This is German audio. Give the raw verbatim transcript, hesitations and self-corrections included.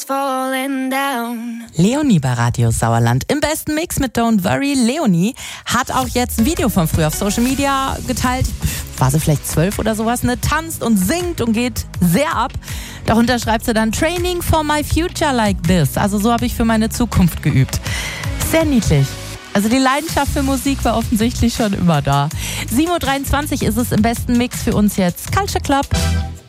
falling down. Leonie bei Radio Sauerland im besten Mix mit Don't Worry. Leonie hat auch jetzt ein Video von früher auf Social Media geteilt. War sie vielleicht zwölf oder sowas, ne? Tanzt und singt und geht sehr ab. Darunter schreibt sie dann Training for my future like this. Also so habe ich für meine Zukunft geübt. Sehr niedlich. Also die Leidenschaft für Musik war offensichtlich schon immer da. sieben Uhr dreiundzwanzig ist es im besten Mix für uns jetzt. Culture Club.